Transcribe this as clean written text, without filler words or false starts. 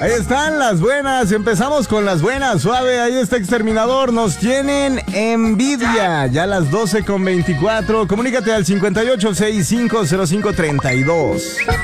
Ahí están las buenas. Empezamos con las buenas. Suave, ahí está Exterminador. Nos tienen envidia. Ya las 12:24. Comunícate al 58650532.